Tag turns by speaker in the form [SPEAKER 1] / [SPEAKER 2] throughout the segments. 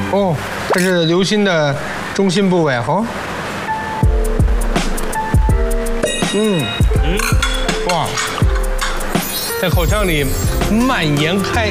[SPEAKER 1] 哦，这是流心的中心部位哦。哇，在口腔里蔓延开。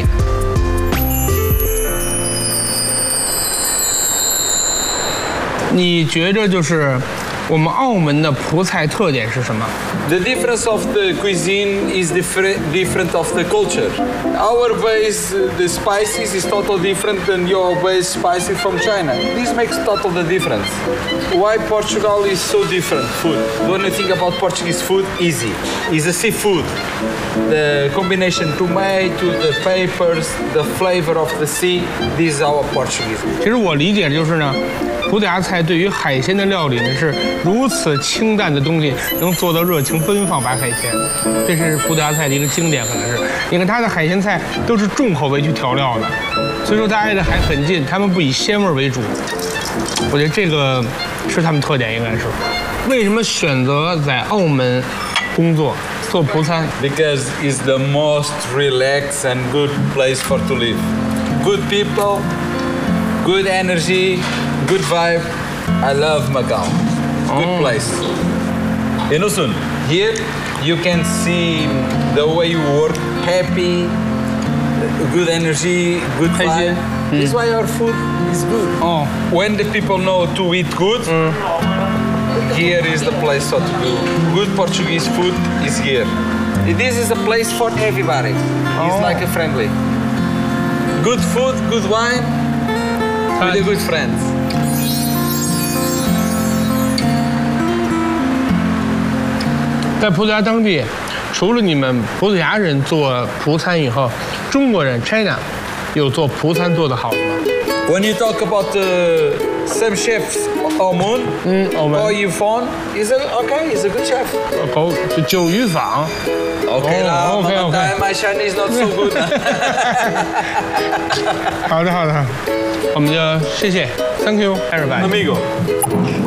[SPEAKER 1] 你觉着就是我们澳门的葡菜特点是什么？
[SPEAKER 2] The difference of the cuisine is different of the culture. Our base, the spices is totally different than your base spices from China. This makes total the difference. Why Portugal is so different food? When you think about Portuguese food, easy. It's a seafood. The combination tomato, the peppers, the flavor of the sea. This is our Portuguese.
[SPEAKER 1] 其实我理解的就是呢，葡萄牙菜对于海鲜的料理呢是如此清淡的东西，能做到热情奔放白海鲜，这是葡萄牙菜的一个经典，可能是。你看它的海鲜菜都是重口味去调料的，所以说它挨着海很近，他们不以鲜味为主。我觉得这个是他们特点，应该是。为什么选择在澳门工作做葡餐？
[SPEAKER 2] Because it's the most relaxed and good place for to live. Good people, good energy, good vibe. I love Macau. Good place. You know, soon here you can see the way you work, happy, good energy, good vibe. This is why our food is good.
[SPEAKER 1] Oh.
[SPEAKER 2] When the people know to eat good, here is the place to do. Good Portuguese food is here. This is a place for everybody. It's like a friendly. Good food, good wine, with the good friends.
[SPEAKER 1] 在葡萄牙当地，除了你们葡萄牙人做葡餐以后，中国人 China 有做葡餐做得好的吗？
[SPEAKER 2] When you talk about some chefs, Oman,
[SPEAKER 1] 澳门
[SPEAKER 2] or Yvonne, he's a good chef.
[SPEAKER 1] 九鱼坊。
[SPEAKER 2] Okay, now,
[SPEAKER 1] okay.
[SPEAKER 2] my Chinese not so good.
[SPEAKER 1] 好的，我们就谢谢 ，Thank you everybody。
[SPEAKER 2] Amigo.